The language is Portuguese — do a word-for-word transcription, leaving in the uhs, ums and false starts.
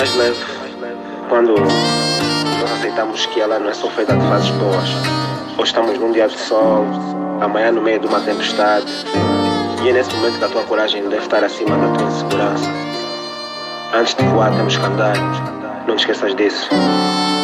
mais leve quando nós aceitamos que ela não é só feita de fases boas. Hoje estamos num dia de sol, amanhã no meio de uma tempestade, e é nesse momento que a tua coragem deve estar acima da tua insegurança. Antes de voar temos que andar, não te esqueças disso.